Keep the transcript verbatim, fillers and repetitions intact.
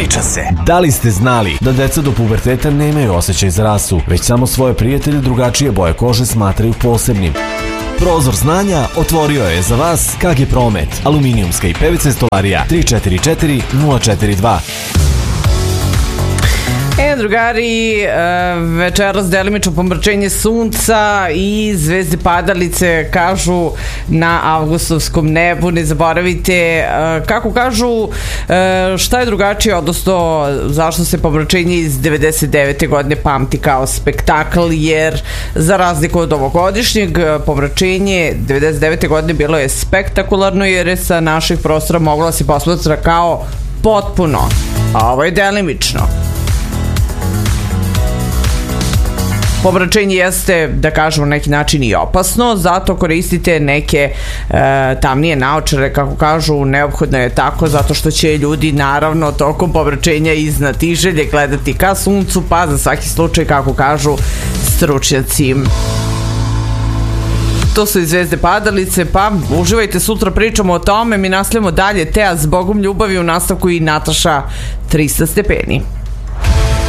Priča se. Da li ste znali da deca do puberteta nemaju osjećaj za rasu, već samo svoje prijatelje drugačije boje kože smatraju posebnim? Prozor znanja otvorio je za vas K G Promet, aluminijumska i P V C stolarija tri četiri četiri nula četiri dva. E, drugari, večeras delimično pomračenje sunca i zvezde padalice kažu na avgustovskom nebu. Ne zaboravite, kako kažu, šta je drugačije, odnosno zašto se pomračenje iz devedeset devete godine pamti kao spektakl, jer za razliku od ovogodišnjeg, pomračenje devedeset devete godine bilo je spektakularno, jer je sa naših prostora mogla se posmatra kao potpuno, a ovo je delimično. Pomračenje jeste, da kažemo, na neki način i opasno, zato koristite neke e, tamnije naočare, kako kažu, neophodno je tako, zato što će ljudi naravno tokom pomračenja iznad tiželje gledati ka suncu, pa za svaki slučaj, kako kažu stručnjaci. To su i zvezde padalice, pa uživajte, sutra pričamo o tome, mi nastavljamo dalje. Teja, s Bogom ljubavi, u nastavku i Nataša trista stepeni.